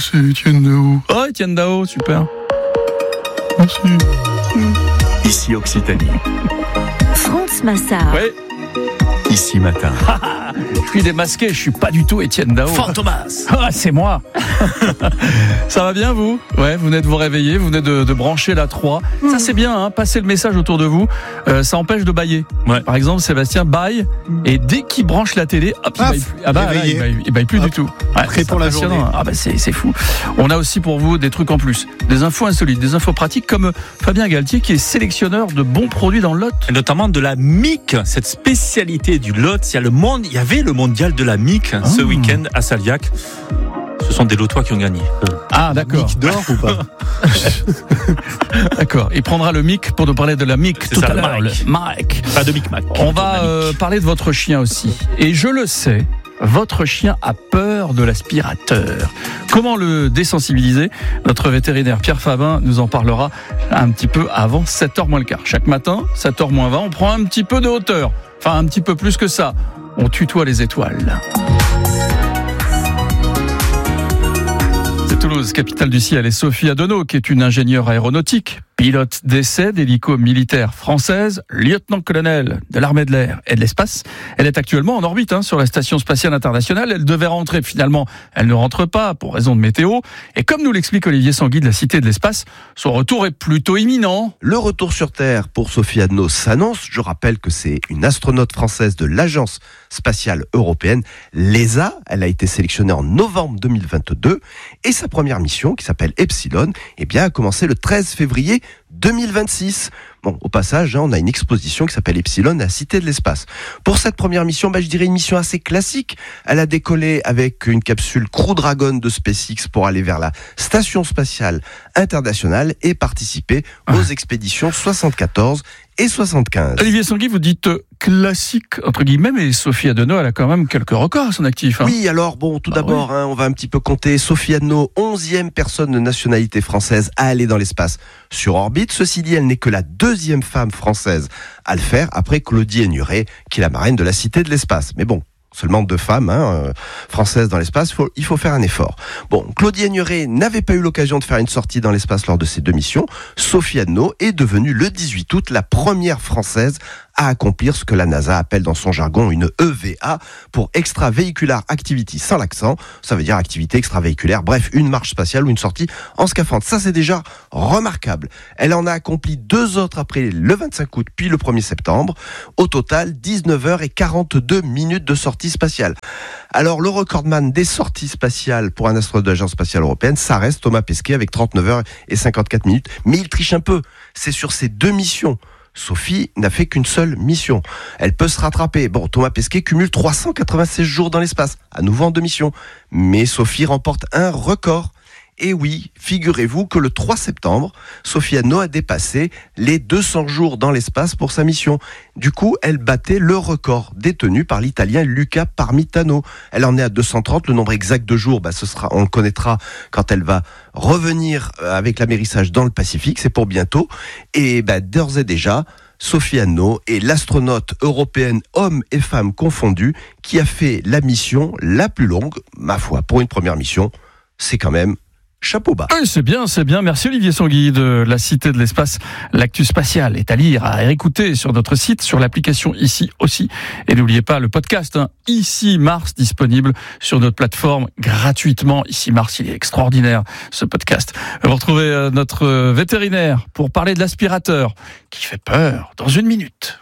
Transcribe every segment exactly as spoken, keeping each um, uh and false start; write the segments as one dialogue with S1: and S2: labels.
S1: c'est Étienne Dao.
S2: Oh, Étienne Dao, super.
S1: Merci.
S3: Ici Occitanie.
S4: France Massard.
S2: Ouais.
S3: Ici Matin.
S2: Je suis démasqué, je suis pas du tout Étienne Dao.
S3: Fantomas.
S2: Ah, c'est moi. Ça va bien, vous? Ouais, vous venez de vous réveiller, vous venez de, de brancher la trois. Mmh. Ça, c'est bien, hein, passer le message autour de vous. Euh, ça empêche de bailler. Ouais. Par exemple, Sébastien baille et dès qu'il branche la télé, hop, il baille plus. Ah bah, là, il baille, il baille plus hop. du tout.
S1: Ouais, prêt pour la journée.
S2: Ah bah, c'est, c'est fou. On a aussi pour vous des trucs en plus. Des infos insolites, des infos pratiques comme Fabien Galtier qui est sélectionneur de bons produits dans le Lot.
S5: Et notamment de la M I C, cette spécialité du Lot. Il y a le monde, il y avait le mondial de la M I C oh. ce week-end à Saliac. Ce sont des lotois qui ont gagné.
S2: Ah, d'accord.
S1: Mick d'or ou pas?
S2: D'accord. Il prendra le mic pour nous parler de la M I C
S5: C'est
S2: tout
S5: ça,
S2: à l'heure.
S5: Mike.
S2: Mike.
S5: Pas de Mic Mac.
S2: On va euh, parler de votre chien aussi. Et je le sais, votre chien a peur de l'aspirateur. Comment le désensibiliser? Notre vétérinaire Pierre Fabin nous en parlera un petit peu avant sept heures moins le quart. Chaque matin, sept heures moins vingt, on prend un petit peu de hauteur. Enfin, un petit peu plus que ça. On tutoie les étoiles. Toulouse, capitale du ciel, et Sophie Adenau, qui est une ingénieure aéronautique, pilote d'essai d'hélico militaire française, lieutenant-colonel de l'armée de l'air et de l'espace. Elle est actuellement en orbite hein, sur la station spatiale internationale. Elle devait rentrer, finalement, elle ne rentre pas pour raison de météo. Et comme nous l'explique Olivier Sanguy de la Cité de l'Espace, son retour est plutôt imminent.
S6: Le retour sur Terre pour Sophie Adenau s'annonce. Je rappelle que c'est une astronaute française de l'Agence spatiale européenne, l'E S A. Elle a été sélectionnée en novembre deux mille vingt-deux et sa première mission, qui s'appelle Epsilon, eh bien, a commencé le treize février deux mille vingt-six. Bon, au passage, hein, on a une exposition qui s'appelle Epsilon à la Cité de l'Espace. Pour cette première mission, bah, je dirais une mission assez classique. Elle a décollé avec une capsule Crew Dragon de SpaceX pour aller vers la Station spatiale internationale et participer aux expéditions soixante-quatorze et soixante-quinze.
S2: Olivier Sanguy, vous dites classique, entre guillemets, mais Sophie Adenau, elle a quand même quelques records à son actif. Hein.
S6: Oui, alors bon, tout bah d'abord, oui. hein, on va un petit peu compter. Sophie Adenau, onzième personne de nationalité française à aller dans l'espace sur orbite. Ceci dit, elle n'est que la deuxième femme française à le faire, après Claudie Ennuré, qui est la marraine de la Cité de l'Espace. Mais bon, seulement deux femmes hein, euh, françaises dans l'espace, faut, il faut faire un effort. Bon, Claudie Ennuré n'avait pas eu l'occasion de faire une sortie dans l'espace lors de ses deux missions. Sophie Adenau est devenue le dix-huit août la première française à accomplir ce que la NASA appelle dans son jargon une E V A pour Extravehicular Activity sans l'accent. Ça veut dire activité extravéhiculaire, bref, une marche spatiale ou une sortie en scaphandre. Ça, c'est déjà remarquable. Elle en a accompli deux autres après le vingt-cinq août puis le premier septembre. Au total, dix-neuf heures quarante-deux minutes de sortie spatiale. Alors, le recordman des sorties spatiales pour un astronaute de l'Agence spatiale européenne, ça reste Thomas Pesquet avec trente-neuf heures cinquante-quatre minutes. Mais il triche un peu. C'est sur ces deux missions. Sophie n'a fait qu'une seule mission. Elle peut se rattraper. Bon, Thomas Pesquet cumule trois cent quatre-vingt-seize jours dans l'espace, à nouveau en deux missions. Mais Sophie remporte un record. Et oui, figurez-vous que le trois septembre, Sophie Adenau a dépassé les deux cents jours dans l'espace pour sa mission. Du coup, elle battait le record détenu par l'Italien Luca Parmitano. Elle en est à deux cent trente. Le nombre exact de jours, bah, ce sera, on le connaîtra quand elle va revenir avec l'amérissage dans le Pacifique. C'est pour bientôt. Et bah, d'ores et déjà, Sophie Adenau est l'astronaute européenne, hommes et femmes confondus, qui a fait la mission la plus longue, ma foi, pour une première mission. C'est quand même chapeau bas.
S2: Oui, c'est bien, c'est bien. Merci Olivier Sanguy de la Cité de l'Espace. L'actu spatiale est à lire, à écouter sur notre site, sur l'application Ici aussi. Et n'oubliez pas le podcast hein, Ici Mars, disponible sur notre plateforme gratuitement. Ici Mars, il est extraordinaire ce podcast. Vous retrouvez notre vétérinaire pour parler de l'aspirateur qui fait peur dans une minute.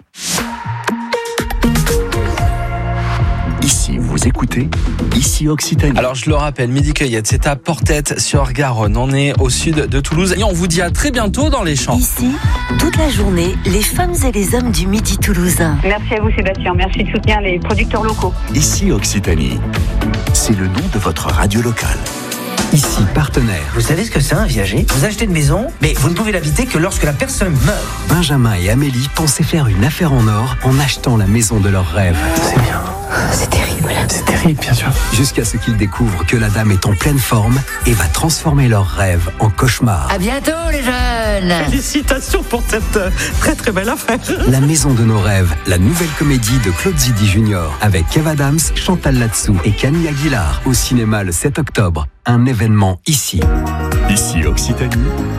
S3: Ici, vous écoutez Ici Occitanie.
S7: Alors je le rappelle, Midi Cueillette, c'est à Portette-sur-Garonne. On est au sud de Toulouse et on vous dit à très bientôt dans les champs.
S4: Ici, toute la journée, les femmes et les hommes du Midi toulousain.
S8: Merci à vous Sébastien, merci de soutenir les producteurs locaux.
S3: Ici Occitanie, c'est le nom de votre radio locale.
S9: Ici, partenaire. Vous savez ce que c'est un viager? Vous achetez une maison, mais vous ne pouvez l'habiter que lorsque la personne meurt.
S10: Benjamin et Amélie pensaient faire une affaire en or en achetant la maison de leurs rêves.
S9: C'est bien.
S4: C'est terrible.
S1: C'est terrible, bien sûr.
S3: Jusqu'à ce qu'ils découvrent que la dame est en pleine forme et va transformer leurs rêves en cauchemars.
S4: À bientôt, les jeunes.
S10: Félicitations pour cette euh, très très belle affaire.
S3: La maison de nos rêves, la nouvelle comédie de Claude Zidi Junior avec Kev Adams, Chantal Latsou et Camille Aguilar au cinéma le sept octobre. Un événement ici.
S11: Ici Occitanie.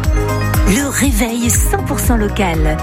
S4: Le réveil cent pour cent local.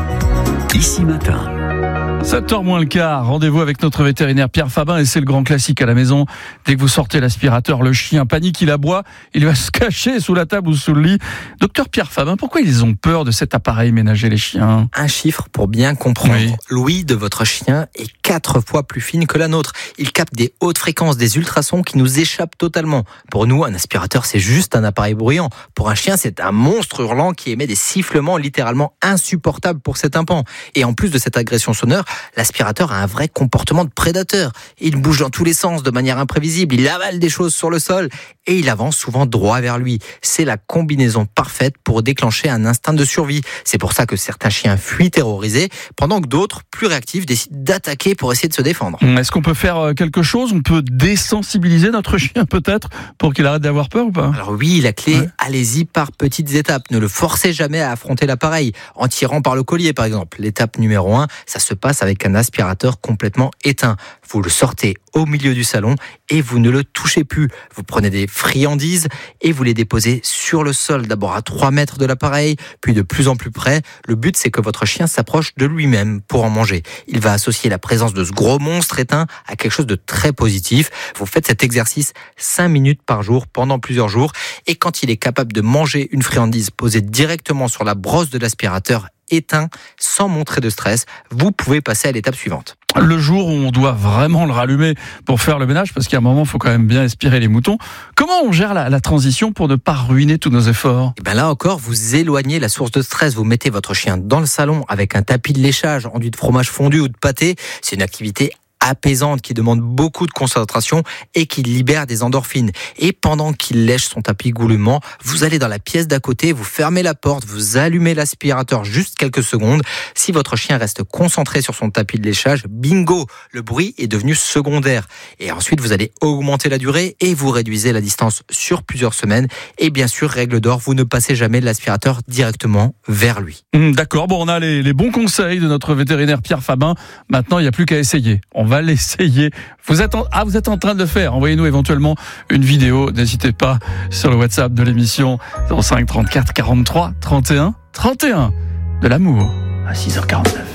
S11: Ici Matin.
S2: sept heures moins le quart, rendez-vous avec notre vétérinaire Pierre Fabin et c'est le grand classique à la maison. Dès que vous sortez l'aspirateur, le chien panique, il aboie, il va se cacher sous la table ou sous le lit. Docteur Pierre Fabin, pourquoi ils ont peur de cet appareil ménager, les chiens ?
S12: Un chiffre pour bien comprendre.
S2: Oui.
S12: L'ouïe de votre chien est quatre fois plus fine que la nôtre. Il capte des hautes fréquences, des ultrasons qui nous échappent totalement. Pour nous, un aspirateur, c'est juste un appareil bruyant. Pour un chien, c'est un monstre hurlant qui émet des sifflements littéralement insupportables pour cet tympan. Et en plus de cette agression sonore, l'aspirateur a un vrai comportement de prédateur. Il bouge dans tous les sens de manière imprévisible, il avale des choses sur le sol et il avance souvent droit vers lui. C'est la combinaison parfaite pour déclencher un instinct de survie. C'est pour ça que certains chiens fuient terrorisés, pendant que d'autres, plus réactifs, décident d'attaquer pour essayer de se défendre.
S2: Est-ce qu'on peut faire quelque chose ? On peut désensibiliser notre chien peut-être pour qu'il arrête d'avoir peur ou pas ?
S12: Alors oui, la clé,
S2: ouais.
S12: allez-y par petites étapes. Ne le forcez jamais à affronter l'appareil, en tirant par le collier par exemple. L'étape numéro un, ça se passe avec un aspirateur complètement éteint. Vous le sortez au milieu du salon et vous ne le touchez plus. Vous prenez des friandises et vous les déposez sur le sol, d'abord à trois mètres de l'appareil, puis de plus en plus près. Le but, c'est que votre chien s'approche de lui-même pour en manger. Il va associer la présence de ce gros monstre éteint à quelque chose de très positif. Vous faites cet exercice cinq minutes par jour pendant plusieurs jours et quand il est capable de manger une friandise posée directement sur la brosse de l'aspirateur éteint, sans montrer de stress, vous pouvez passer à l'étape suivante.
S2: Le jour où on doit vraiment le rallumer pour faire le ménage, parce qu'à un moment, il faut quand même bien aspirer les moutons, comment on gère la, la transition pour ne pas ruiner tous nos efforts ?
S12: Et ben là encore, vous éloignez la source de stress. Vous mettez votre chien dans le salon avec un tapis de léchage enduit de fromage fondu ou de pâté. C'est une activité apaisante qui demande beaucoup de concentration et qui libère des endorphines. Et pendant qu'il lèche son tapis goulûment, vous allez dans la pièce d'à côté, vous fermez la porte, vous allumez l'aspirateur juste quelques secondes. Si votre chien reste concentré sur son tapis de léchage, bingo, le bruit est devenu secondaire. Et ensuite, vous allez augmenter la durée et vous réduisez la distance sur plusieurs semaines. Et bien sûr, règle d'or, vous ne passez jamais l'aspirateur directement vers lui.
S2: Mmh, d'accord, bon, on a les, les bons conseils de notre vétérinaire Pierre Fabin. Maintenant, il n'y a plus qu'à essayer. On va l'essayer. Vous êtes en, ah, vous êtes en train de le faire. Envoyez-nous éventuellement une vidéo. N'hésitez pas sur le WhatsApp de l'émission zéro cinq trente-quatre quarante-trois trente et un trente et un. De l'amour à six heures quarante-neuf.